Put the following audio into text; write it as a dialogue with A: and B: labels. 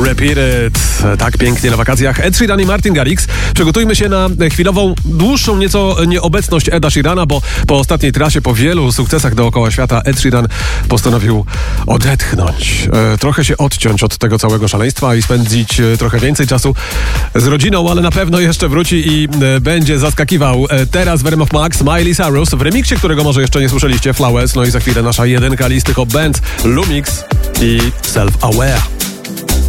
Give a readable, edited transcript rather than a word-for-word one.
A: Repeated. Tak pięknie na wakacjach. Ed Sheeran i Martin Garrix. Przygotujmy się na chwilową, dłuższą nieco nieobecność Eda Sheerana, bo po ostatniej trasie, po wielu sukcesach dookoła świata Ed Sheeran postanowił odetchnąć. Trochę się odciąć od tego całego szaleństwa i spędzić trochę więcej czasu z rodziną, ale na pewno jeszcze wróci i będzie zaskakiwał. Teraz w RMF Max Miley Cyrus w remiksie, którego może jeszcze nie słyszeliście, Flowers. No i za chwilę nasza jedynka listy Hot Bands, Lumix i Self Aware.